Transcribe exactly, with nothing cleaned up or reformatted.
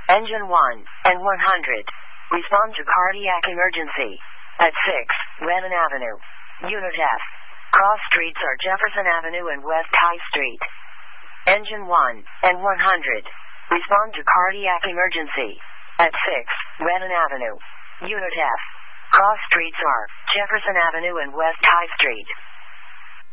Engine one and one hundred. Respond to cardiac emergency. At six, Redden Avenue. Unit F. Cross streets are Jefferson Avenue and West High Street. Engine one and one hundred. Respond to cardiac emergency. At six, Redden Avenue. Unit F. Cross streets are Jefferson Avenue and West High Street.